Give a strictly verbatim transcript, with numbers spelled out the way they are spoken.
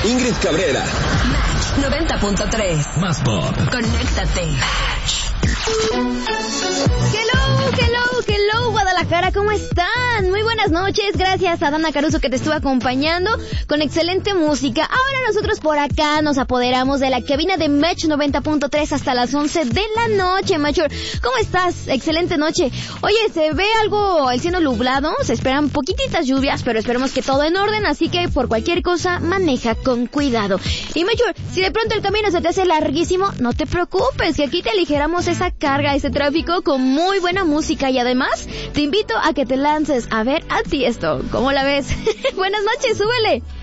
Ingrid Cabrera. Match noventa punto tres. Más pop. Conéctate. Hello, hello, hello, Guadalajara, ¿cómo están? Muy buenas noches, gracias a Dana Caruso que te estuvo acompañando con excelente música. Ahora nosotros por acá nos apoderamos de la cabina de Match noventa punto tres hasta las once de la noche, Mayor. ¿Cómo estás? Excelente noche. Oye, se ve algo el cielo nublado, se esperan poquititas lluvias, pero esperemos que todo en orden, así que por cualquier cosa maneja con cuidado. Y Mayor, si de pronto el camino se te hace larguísimo, no te preocupes, que aquí te aligeramos esa carga, ese tráfico con muy buena música y además te invito a que te lances a ver a Tiesto. ¿Cómo la ves? Buenas noches, súbele.